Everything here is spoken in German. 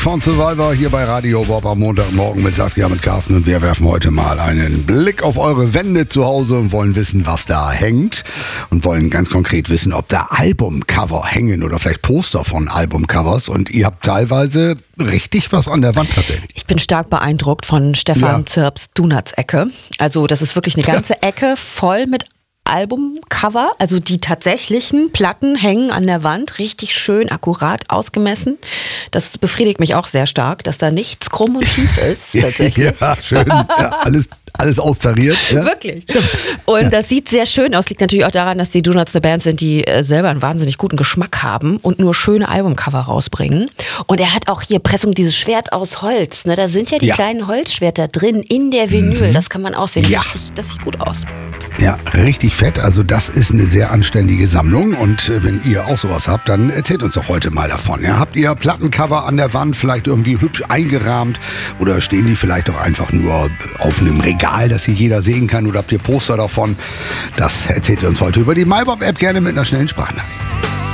von Survivor hier bei Radio Bob am Montagmorgen mit Saskia, mit Carsten, und wir werfen heute mal einen Blick auf eure Wände zu Hause und wollen wissen, was da hängt, und wollen ganz konkret wissen, ob da Albumcover hängen oder vielleicht Poster von Albumcovers, und ihr habt teilweise richtig was an der Wand tatsächlich. Ich bin stark beeindruckt von Stefan Zirps Donuts-Ecke. Also das ist wirklich eine ganze Ecke voll mit Albumcover, also die tatsächlichen Platten hängen an der Wand, richtig schön akkurat ausgemessen. Das befriedigt mich auch sehr stark, dass da nichts krumm und schief ist. Tatsächlich. Ja, schön. Ja, alles austariert. Ja? Wirklich. Und das sieht sehr schön aus. Liegt natürlich auch daran, dass die Donuts eine Band sind, die selber einen wahnsinnig guten Geschmack haben und nur schöne Albumcover rausbringen. Und er hat auch hier Pressung, dieses Schwert aus Holz. Ne? Da sind ja die kleinen Holzschwerter drin in der Vinyl. Das kann man auch sehen. Ja. Richtig, das sieht gut aus. Ja, richtig fett. Also das ist eine sehr anständige Sammlung, und wenn ihr auch sowas habt, dann erzählt uns doch heute mal davon. Ja? Habt ihr Plattencover an der Wand vielleicht irgendwie hübsch eingerahmt, oder stehen die vielleicht auch einfach nur auf einem Regal, das hier jeder sehen kann, oder habt ihr Poster davon? Das erzählt ihr uns heute über die MyBob-App, gerne mit einer schnellen Sprachnachricht.